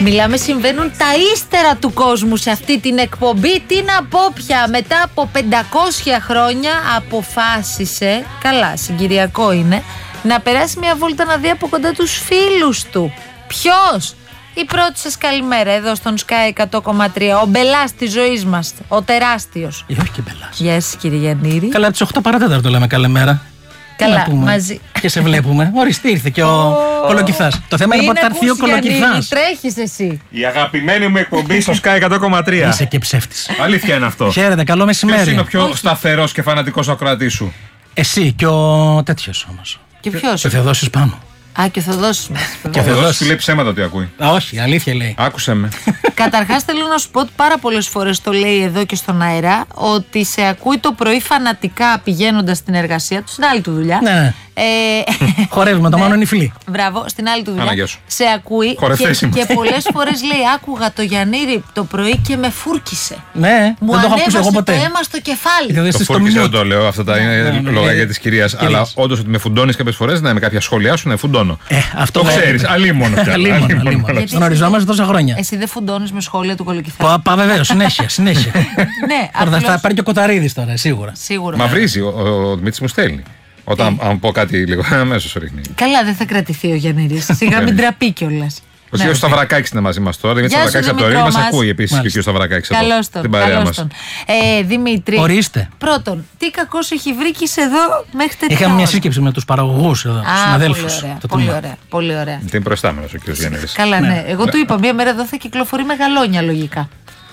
Μιλάμε, συμβαίνουν τα ύστερα του κόσμου σε αυτή την εκπομπή. Τι να πω πια, μετά από 500 χρόνια αποφάσισε, καλά συγκυριακό είναι, να περάσει μια βόλτα να δει από κοντά τους φίλους του. Ποιος? Η πρώτη σας καλημέρα εδώ στον Sky 100,3. Ο μπελάς της ζωής μας, ο τεράστιος. Όχι και μπελάς. Γεια σας κύριε Γιαννήρη. Καλά, τις 8 παρατέταρτο λέμε καλημέρα. Καλά, μαζί. Και σε βλέπουμε. Ορίστε, ήρθε και ο Κολοκυθάς. Το θέμα είναι πότε θα έρθει ο Κολοκυθάς. Τρέχεις εσύ. Η αγαπημένη μου εκπομπή στο Sky 100,3. Είσαι και ψεύτης. Αλήθεια είναι αυτό. Χαίρετε, καλό μεσημέρι. Ποιος είναι ο πιο σταθερός και φανατικός ακροατής σου? Εσύ και ο τέτοιος όμως. Και ποιος? Ο Θεοδόσης πάνω. Α, και ο Θοδόσης μας. Και ο Θεοδόσης σου λέει ψέματα ότι ακούει. Όχι, αλήθεια λέει. Άκουσε με. Καταρχάς θέλω να σου πω ότι πάρα πολλές φορές το λέει εδώ και στον αέρα, ότι σε ακούει το πρωί φανατικά πηγαίνοντας στην εργασία του, στην άλλη του δουλειά. Ναι. Χορεύουμε, το μόνο είναι οι φίλοι. Μπράβο, στην άλλη του δουλειά. Αναγκιά σου. Σε ακούει και πολλές φορές λέει: άκουγα το Γιαννήρη το πρωί και με φούρκισε. Ναι, Μου δεν το έχω ακούσει εγώ ανέβασε ποτέ. το αίμα στο κεφάλι. Το φούρκισε δεν το λέω, αυτά τα είναι λόγια της κυρίας. Αλλά όντως ότι με φουντώνεις κάποιες φορές, ναι, με κάποια σχόλιά σου, ναι, φουντώνω. Αυτό το ξέρεις, αλίμονο πια. Γνωριζόμαστε τόσα χρόνια. Εσύ δεν φουντώνεις με σχόλια του Κολοκυθά? Βεβαίως, συνέχεια. Ναι, θα πάρει και ο Κοταρίδης τώρα, σίγουρα. Μα βρίζει, ο Δημήτρης μου στέλνει. Όταν αν πω κάτι λίγο, αμέσως ρίχνει. Καλά, δεν θα κρατηθεί ο Γιαννήρης. Σιγά μην τραπεί κιόλας. Ο κ. Σταυρακάκης είναι μαζί μας τώρα. Δημήτρης Σταυρακάκης από το Ρήνο μας ακούει επίσης και ο κ. Σταυρακάκης εδώ. Την παρέα μας. Δημήτρη, ορίστε. Πρώτον, τι κακός έχει βρει και είσαι εδώ μέχρι τέτοια. Είχαμε μια σύσκεψη με τους παραγωγούς εδώ, τους συναδέλφους. Πολύ ωραία. Είναι προϊστάμενος ο κ. Γιαννήρης. Καλά, ναι. Εγώ του είπα, μια μέρα εδώ θα κυκλοφορεί με γαλόνια λογικά.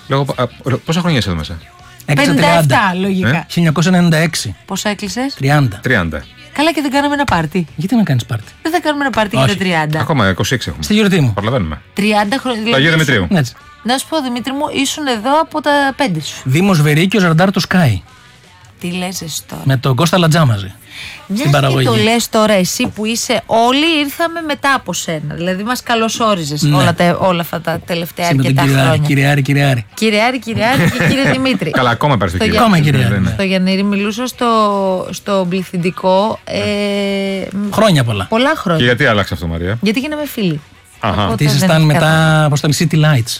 Πόσα χρόνια είσαι εδώ μέσα? 57 λογικά. 1996. Πόσα έκλεισες? 30. Καλά, και δεν κάναμε ένα πάρτι. Γιατί να κάνεις πάρτι? Δεν θα κάνουμε ένα πάρτι για τα 30. Ακόμα 26 έχουμε. Στη γιορτή μου. Προλαβαίνουμε. 30 χρόνια. Το Αγίου Δημητρίου. Να σου πω, Δημήτρη μου, ήσουν εδώ από τα 5 σου. Δήμος Βερίκιος, Ζαντάρ το Sky. Τι λες εσύ τώρα? Με τον Κώστα Λατζά μαζί. Μιας και το λες τώρα εσύ που είσαι, όλοι ήρθαμε μετά από σένα. Δηλαδή μας καλωσόριζες όλα αυτά τα τελευταία αρκετά χρόνια. Κυριάρη. Κυριάρη και κύριε Δημήτρη. Καλά, ακόμα πέρασε το Κυριάρη. Στο Γιαννήρη μιλούσα στο πληθυντικό. Χρόνια πολλά. Πολλά χρόνια. Και γιατί άλλαξε αυτό, Μαρία? Γιατί γίναμε φίλοι. Τι ήσασταν μετά από τα City Lights.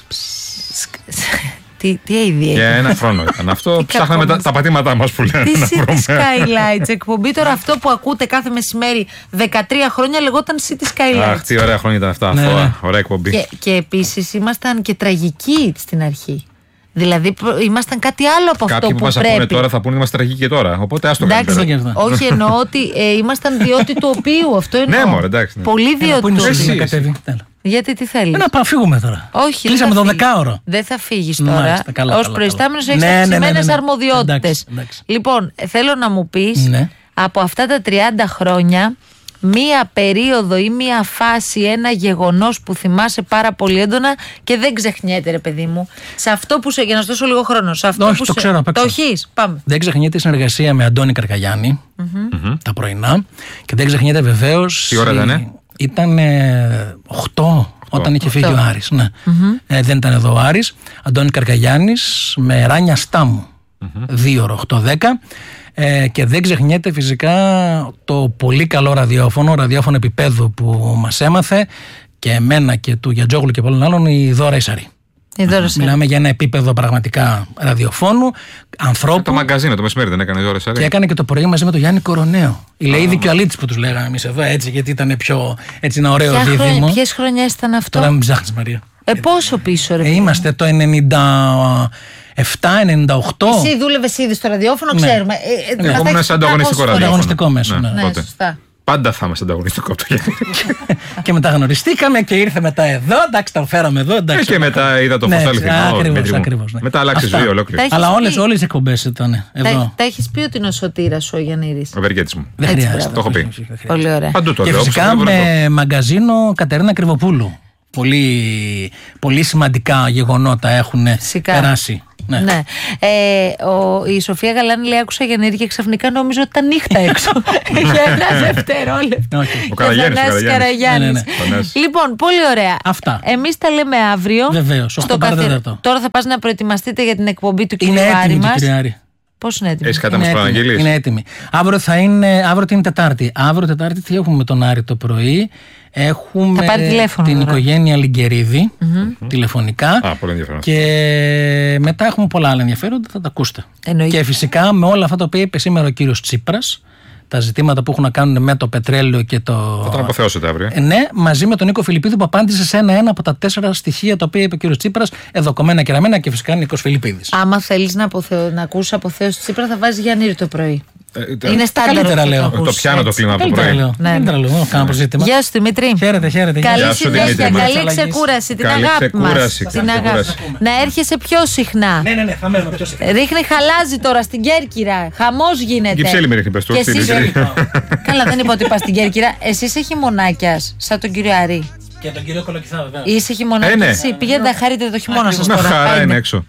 Τι αηδία. Για ένα χρόνο ήταν αυτό. Ψάχναμε τα πατήματά μας που λένε. Τι City Skylights εκπομπή τώρα, αυτό που ακούτε κάθε μεσημέρι 13 χρόνια λεγόταν City Skylights. Αχ, τι ωραία χρόνια ήταν αυτά. Ωραία εκπομπή. Και επίσης ήμασταν και τραγικοί στην αρχή. Δηλαδή ήμασταν κάτι άλλο από αυτό που πρέπει. Κάποιοι που μας ακούνε τώρα θα πούνε είμαστε τραγικοί και τώρα. Οπότε άστο καλύτερα. Όχι, εννοώ ότι ήμασταν διότι του οποίου. Αυτό εννοώ. Ναι, μωρέ, εντάξει. Πολύ διότι του. Γιατί τι θέλεις? Να πάμε, φύγουμε τώρα. Όχι. Κλείσαμε το 10ωρο. Δεν θα φύγεις τώρα. Ως προϊστάμενος έχεις αυξημένες αρμοδιότητες. Λοιπόν, θέλω να μου πεις από αυτά τα 30 χρόνια μία περίοδο ή μία φάση, ένα γεγονός που θυμάσαι πάρα πολύ έντονα και δεν ξεχνιέται, ρε παιδί μου. Σε αυτό που για να σου δώσω λίγο χρόνο. Σε αυτό που το ξέρω. Το έχεις. Πάμε. Δεν ξεχνιέται η συνεργασία με Αντώνη Καρκαγιάννη τα πρωινά και δεν ξεχνιέται βεβαίως. Τι ώρα ήταν? Ήταν 8 όταν είχε φύγει ο Άρης. Ναι. Δεν ήταν εδώ ο Άρης. Αντώνη Καρκαγιάννης με Ράνια Στάμου. 2 ώρο, 8-10. Και δεν ξεχνιέται φυσικά το πολύ καλό ραδιόφωνο επίπεδου που μας έμαθε και εμένα και του Γιατζόγλου και πολλών άλλων, η Δώρα Ισαρή. Μιλάμε για ένα επίπεδο πραγματικά ραδιοφώνου, ανθρώπου. Το μαγκαζίνο το μεσημέρι δεν έκανε η Δώρα Ισαρή? Και έκανε και το πρωί μαζί με τον Γιάννη Κοροναίο. Η Λαΐδη και ο Αλίτης που τους λέγαμε εμείς εδώ, έτσι, γιατί ήταν πιο έτσι, ένα ωραίο δίδυμο. Ποιες χρονιές ήταν αυτό? Τώρα μην ψάχνεις, Μαρία. Πόσο πίσω, ρε? Είμαστε το 97-98. Εσύ δούλευες ήδη στο ραδιόφωνο, ξέρουμε. Εγώ ήμουν σε ανταγωνιστικό μέσο. Ναι, σωστά. Πάντα θα είμαστε ανταγωνιστικό από το Γιάννη. Και μετά γνωριστήκαμε και ήρθε μετά εδώ. Εντάξει, τα φέραμε εδώ. Και μετά είδα το φως ακριβώς. Μετά αλλάξει ζωή ολόκληρη. Αλλά όλες οι εκπομπές ήταν εδώ. Τα έχεις πει ότι είναι ο σωτήρας ο Γιαννήρης? Ο ευεργέτης μου. Δεν χρειάζεται. Το έχω πει. Πολύ ωραία. Παντού το λέω. Και φυσικά με μαγκαζίνο Κατερίνα Κρυβοπούλου. Πολύ σημαντικά γεγονότα έχουν περάσει. Ναι. Η Σοφία Γαλάνη λέει: άκουσα Γιαννήρη και ξαφνικά νόμιζα ότι ήταν νύχτα έξω. Για ένα δευτερόλεπτο. Ο Καραγιάννης. Λοιπόν, πολύ ωραία. Αυτά. Εμείς τα λέμε αύριο. Βεβαίως, 8 παρατέταρτο. Τώρα θα πας να προετοιμαστείτε για την εκπομπή του Είναι Κυριάρη έτοιμη μας. Πώς είναι έτοιμη? Έχεις κάτι να μας προαναγγείλεις? Είναι έτοιμη. Αύριο την Τετάρτη. Αύριο Τετάρτη τι έχουμε με τον Άρη το πρωί? Έχουμε την οικογένεια Λιγκερίδη τηλεφωνικά. Πολύ ενδιαφέρον. Και μετά έχουμε πολλά άλλα ενδιαφέροντα, θα τα ακούσετε. Εννοείται. Και φυσικά με όλα αυτά τα οποία είπε σήμερα ο κύριος Τσίπρας, τα ζητήματα που έχουν να κάνουν με το πετρέλαιο και το. Θα τον αποθεώσετε αύριο. Ναι, μαζί με τον Νίκο Φιλιππίδη που απάντησε σε ένα από τα 4 στοιχεία τα οποία είπε ο κύριος Τσίπρας, εδώ κομμένα και ραμμένα, και φυσικά Νίκος Φιλιππίδης. Άμα θέλεις να ακούσεις αποθέωση του Τσίπρα, θα βάζεις Γιάννη το πρωί. Είναι στάνταρ. Καλύτερα λέω. Το πιάνω το κλίμα από το πρωί. Καλύτερα λέω. Κάνα προσζήτημα. Γεια σου Δημήτρη. Χαίρετε. Καλή συνέχεια, καλή ξεκούραση. Την αγάπη μας. Να έρχεσαι πιο συχνά. Ναι, θα μένω πιο συχνά. Ρίχνει χαλάζι τώρα στην Κέρκυρα. Χαμός γίνεται. Κυψέλη με ρίχνει πεστό. Καλά, δεν είπα ότι είπα στην Κέρκυρα. Εσύ είσαι χειμωνάκιας, σαν τον κύριο Άρη. Και τον κύριο Κολοκυθά, βέβαια. Είσαι χειμωνάκιας. Πηγαίνετε να χαρείτε το χειμώνα σας τώρα. Χαρά είναι έξω.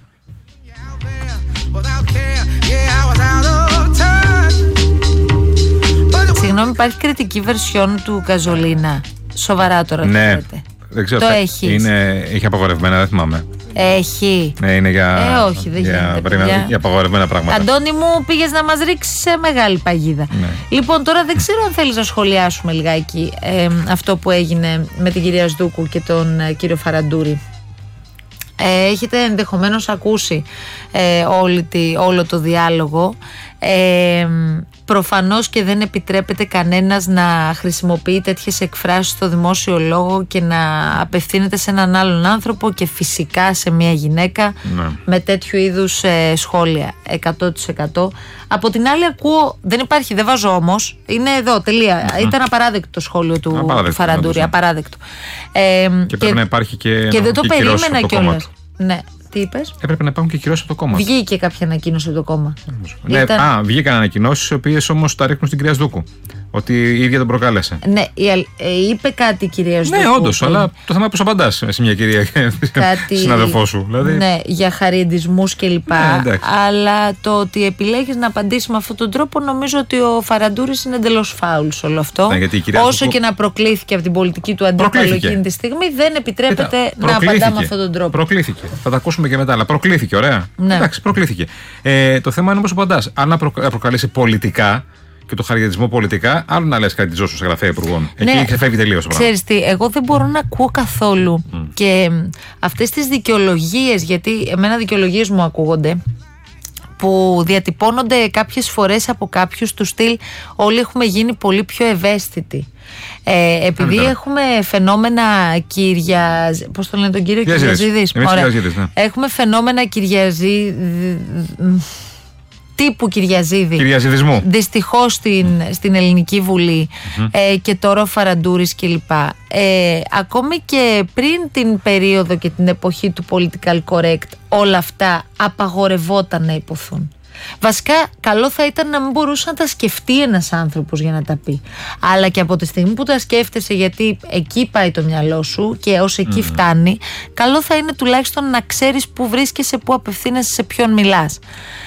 Συγγνώμη, υπάρχει κριτική βερσιόν του Καζολίνα? Σοβαρά τώρα? Ναι, δεν ξέρω. Το έχεις? Έχει απαγορευμένα, δεν θυμάμαι. Έχει. Ναι, είναι για. Όχι, δεν γίνεται. Για απαγορευμένα πράγματα. Αντώνη μου, πήγες να μας ρίξεις σε μεγάλη παγίδα. Ναι. Λοιπόν, τώρα δεν ξέρω αν θέλεις να σχολιάσουμε λιγάκι αυτό που έγινε με την κυρία Σδούκου και τον κύριο Φαραντούρη. Έχετε ενδεχομένως ακούσει όλο το διάλογο. Προφανώς και δεν επιτρέπεται κανένας να χρησιμοποιεί τέτοιες εκφράσεις στο δημόσιο λόγο και να απευθύνεται σε έναν άλλον άνθρωπο, και φυσικά σε μια γυναίκα, με τέτοιου είδους σχόλια 100%. Από την άλλη ακούω, δεν βάζω όμως, είναι εδώ, τελεία. Ήταν απαράδεκτο το σχόλιο του Φαραντούρη, απαράδεκτο. Και πρέπει να υπάρχει και δεν το περίμενα κιόλας. Ναι. Τι είπες? Έπρεπε να υπάρχουν και κυρώσεις από το κόμμα. Βγήκε κάποια ανακοίνωση από το κόμμα. Ναι, βγήκαν ανακοινώσεις, οι οποίες όμως τα ρίχνουν στην κυρία Σδούκου. Ότι η ίδια τον προκάλεσε. Ναι, είπε κάτι η κυρία Σδούκου. Ναι, όντως, αλλά το θέμα είναι πώς απαντάς σε μια κυρία συναδελφό σου. Δηλαδή. Ναι, για χαριντισμούς κλπ. Ναι, αλλά το ότι επιλέγεις να απαντήσεις με αυτόν τον τρόπο, νομίζω ότι ο Φαραντούρης είναι εντελώς φάουλ σε όλο αυτό. Ναι, όσο και να προκλήθηκε από την πολιτική του αντίπαλου εκείνη τη στιγμή, δεν επιτρέπεται να απαντά με αυτόν τον τρόπο. Προκλήθηκε. Θα τα ακούσουμε και μετά, αλλά προκλήθηκε, ωραία. Ναι. Εντάξει, προκλήθηκε. Το θέμα είναι πώς απαντάς. Αν προκαλέσει πολιτικά και το χαρακτηρισμό πολιτικά, άλλο να λες κάτι τη Ζώσου γραφέα υπουργών. Εκεί ξεφεύγει τελείως. Ξέρεις τι, εγώ δεν μπορώ να ακούω καθόλου και αυτές τις δικαιολογίες, γιατί εμένα δικαιολογίες μου ακούγονται, που διατυπώνονται κάποιες φορές από κάποιους του στυλ όλοι έχουμε γίνει πολύ πιο ευαίσθητοι. Επειδή έχουμε φαινόμενα πώς το λένε τον κύριο Κυριαζίδης. Ναι. Έχουμε φαινόμενα τύπου Κυριαζιδισμού. Δυστυχώς στην Ελληνική Βουλή και τώρα ο Φαραντούρης κλπ. Ακόμη και πριν την περίοδο και την εποχή του political correct, όλα αυτά απαγορευόταν να υποθούν. Βασικά, καλό θα ήταν να μην μπορούσε να τα σκεφτεί ένας άνθρωπος για να τα πει. Αλλά και από τη στιγμή που τα σκέφτεσαι, γιατί εκεί πάει το μυαλό σου και ως εκεί φτάνει, καλό θα είναι τουλάχιστον να ξέρεις που βρίσκεσαι, που απευθύνεσαι, σε ποιον μιλάς.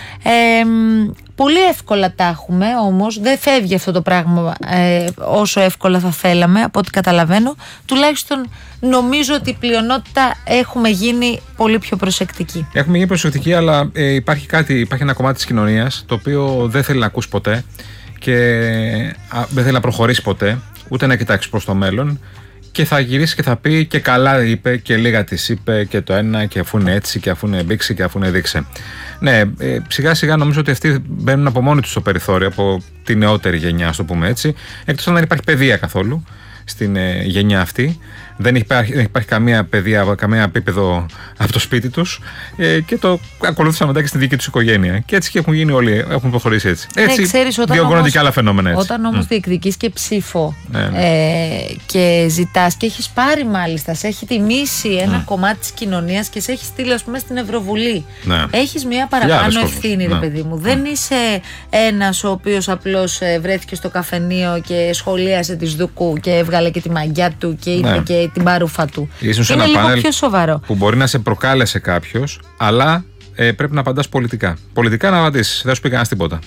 Πολύ εύκολα τα έχουμε, όμως δεν φεύγει αυτό το πράγμα όσο εύκολα θα θέλαμε, από ό,τι καταλαβαίνω. Τουλάχιστον νομίζω ότι η πλειονότητα έχουμε γίνει πολύ πιο προσεκτικοί. Έχουμε γίνει προσεκτικοί, αλλά υπάρχει ένα κομμάτι της κοινωνίας το οποίο δεν θέλει να ακούσει ποτέ και δεν θέλει να προχωρήσει ποτέ, ούτε να κοιτάξει προς το μέλλον. Και θα γυρίσει και θα πει και καλά είπε και λίγα της είπε και το ένα, και αφού είναι έτσι και αφού είναι μπήξει και αφού είναι δείξε. Ναι, σιγά σιγά νομίζω ότι αυτοί μπαίνουν από μόνοι τους στο περιθώριο, από τη νεότερη γενιά, ας το πούμε έτσι, εκτός αν δεν υπάρχει παιδεία καθόλου στην γενιά αυτή. Δεν υπάρχει καμία παιδεία, καμία επίπεδο από το σπίτι τους και το ακολούθησαν μετά και στη δική τους οικογένεια. Και έτσι και έχουν γίνει όλοι, έχουν προχωρήσει έτσι. Έτσι διωγγώνονται και άλλα φαινόμενα έτσι. Όταν όμως διεκδικείς και ψήφο και ζητάς και έχεις πάρει μάλιστα, σε έχει τιμήσει ένα κομμάτι της κοινωνίας και σε έχει στείλει, ας πούμε, στην Ευρωβουλή. Έχεις μια παραπάνω ευθύνη, ρε παιδί μου. Δεν είσαι ένας ο οποίος απλώς βρέθηκε στο καφενείο και σχολίασε τη Σδούκου και έβγαλε και τη μαγιά του και είπε και την παρούφα του. Είναι λίγο πιο σοβαρό. Που μπορεί να σε προκάλεσε κάποιος, αλλά πρέπει να απαντάς πολιτικά. Πολιτικά να απαντήσεις, δεν σου πει κανένας τίποτα.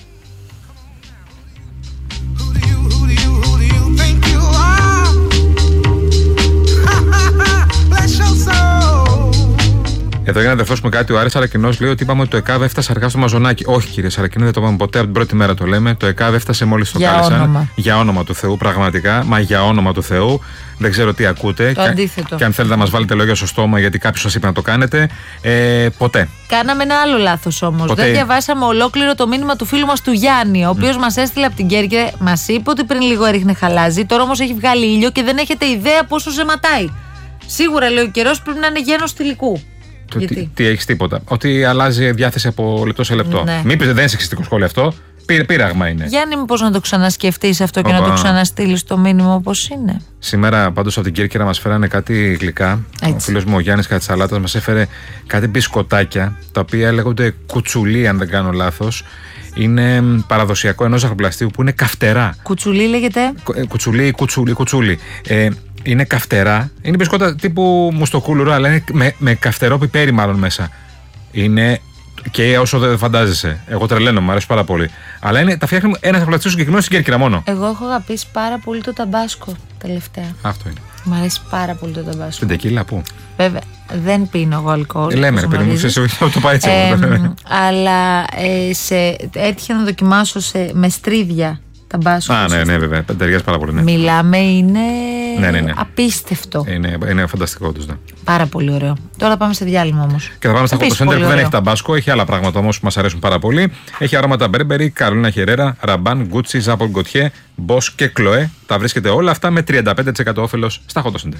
Εδώ για να διορθώσουμε κάτι, ο Άρης Σαρακινός λέει ότι είπαμε ότι το ΕΚΑΒ έφτασε αργά στο Μαζονάκι. Όχι, κύριε Σαρακινό, δεν το είπαμε ποτέ. Από την πρώτη μέρα το λέμε. Το ΕΚΑΒ έφτασε μόλις το κάλεσαν. Όνομα. Για όνομα του Θεού, πραγματικά. Μα για όνομα του Θεού. Δεν ξέρω τι ακούτε. Το αντίθετο. Και αν θέλετε να μας βάλετε λόγια στο στόμα, γιατί κάποιος σας είπε να το κάνετε. Ποτέ. Κάναμε ένα άλλο λάθος όμως. Δεν διαβάσαμε ολόκληρο το μήνυμα του φίλου μας του Γιάννη, ο οποίος μας έστειλε από την Κέρκυρα. Μας είπε ότι πριν λίγο έριχνε χαλάζι. Τώρα όμως έχει βγάλει ήλιο και δεν έχετε ιδέα πόσο ζεματάει. Σίγουρα, λέει ο καιρός, πρέπει να είναι γένος θηλυκού. Τι έχεις τίποτα. Ότι αλλάζει διάθεση από λεπτό σε λεπτό. Ναι. Μην πεις, δεν είναι σεξιστικό σχόλιο αυτό. Πείραγμα είναι. Γιάννη, μήπως να το ξανασκεφτείς αυτό και να το ξαναστείλεις το μήνυμα όπως είναι. Σήμερα πάντως από την Κέρκυρα μας φέρανε κάτι γλυκά. Έτσι. Ο φίλος μου ο Γιάννης κατά της σαλάτας μας έφερε κάτι μπισκοτάκια, τα οποία λέγονται κουτσουλί, αν δεν κάνω λάθος. Είναι παραδοσιακό ενός ζαχαροπλαστείου που είναι καυτερά. Κουτσουλί λέγεται. Κουτσούλι. Είναι καυτερά. Είναι μπισκότα τύπου μουστοκούλουρο, αλλά είναι με καυτερό πιπέρι μάλλον μέσα. Είναι και όσο δεν φαντάζεσαι. Εγώ τρελαίνω, μου αρέσει πάρα πολύ. Αλλά τα φτιάχνει ένας ζαχαροπλαστής συγκεκριμένος στην Κέρκυρα μόνο. Εγώ έχω αγαπήσει πάρα πολύ το ταμπάσκο τελευταία. Αυτό είναι. Μου αρέσει πάρα πολύ το ταμπάσκο. Στην τεκίλα πού? Βέβαια, δεν πίνω εγώ αλκοόλ. Λέμε, ρε παιδί μου, το πάει έτσι. Αλλά έτυχε να δοκιμάσω με στρίδια ταμπάσκο. Ναι, βέβαια. Ταιριάζει πάρα πολύ. Ναι. Μιλάμε, είναι ναι. απίστευτο. Είναι φανταστικό όντως. Ναι. Πάρα πολύ ωραίο. Τώρα πάμε σε διάλειμμα όμως. Και θα πάμε στα Hot Center που δεν έχει ταμπάσκο. Έχει άλλα πράγματα όμως που μας αρέσουν πάρα πολύ. Έχει αρώματα Burberry, Καρολίνα Χερέρα, Ραμπάν, Gucci, Ζάπολ Γκοτιέ, Bosch και Chloé. Τα βρίσκεται όλα αυτά με 35% όφελος στα Hot Center.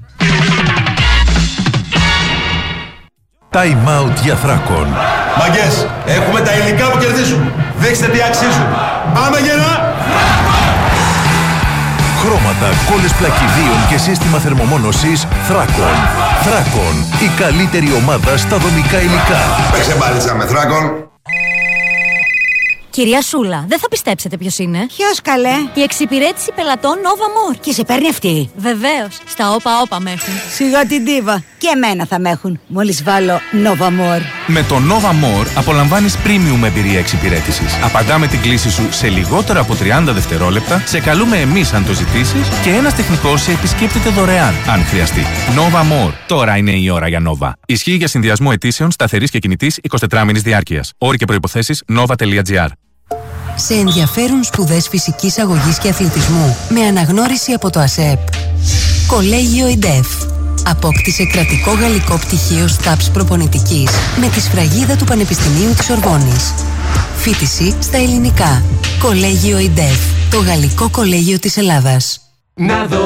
Time out για Θράκον. Μαγκές, έχουμε τα υλικά που κερδίζουν. Δείξτε τι αξίζουν. Πάμε γερά! Χρώματα, κόλλες πλακιδίων και σύστημα θερμομόνωσης Θράκον. Θράκον, η καλύτερη ομάδα στα δομικά υλικά. Παίξε μπάλιτσα με Θράκον. Κυρία Σούλα, δεν θα πιστέψετε ποιος είναι. Ποιος, καλέ? Η εξυπηρέτηση πελατών Nova More. Και σε παίρνει αυτή? Βεβαίως, στα όπα με έχουν. Σιγά την ντίβα. Και εμένα θα με έχουν, μόλις βάλω Nova More. Με το Nova More απολαμβάνεις premium εμπειρία εξυπηρέτησης. Απαντάμε την κλήση σου σε λιγότερα από 30 δευτερόλεπτα, σε καλούμε εμείς αν το ζητήσεις και ένας τεχνικός σε επισκέπτεται δωρεάν, αν χρειαστεί. Nova More. Τώρα είναι η ώρα για Nova. Ισχύει για συνδυασμό αιτήσεων σταθερής και κινητής 24 μήνης διάρκειας. Όροι και προϋποθέσεις nova.gr. Σε ενδιαφέρουν σπουδές φυσικής αγωγής και αθλητισμού με αναγνώριση από το ΑΣΕΠ. Κολέγιο ΙΝΤΕΦ. Απόκτησε κρατικό γαλλικό πτυχίο ΣΤΑΠΣ προπονητικής με τη σφραγίδα του Πανεπιστημίου της Ορβόνης. Φοιτηση στα ελληνικά. Κολέγιο ΙΝΤΕΦ. Το γαλλικό κολέγιο της Ελλάδας.